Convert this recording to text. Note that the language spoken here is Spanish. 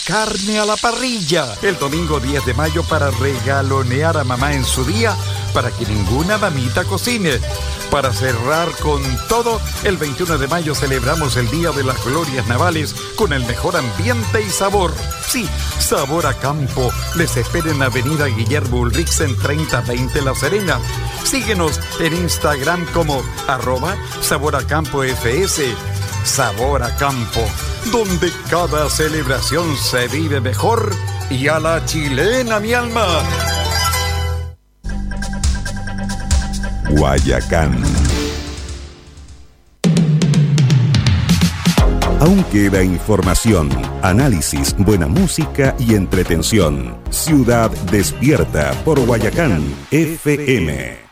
Carne a la parrilla, el domingo 10 de mayo para regalonear a mamá en su día, para que ninguna mamita cocine. Para cerrar con todo, el 21 de mayo celebramos el Día de las Glorias Navales con el mejor ambiente y sabor. Sí, sabor a campo. Les espera en Avenida Guillermo Ulrichsen 3020 La Serena. Síguenos en Instagram como @saboracampo_fs. Sabor a Campo, donde cada celebración se vive mejor y a la chilena, mi alma. Guayacán. Aún queda información, análisis, buena música y entretención. Ciudad Despierta por Guayacán FM.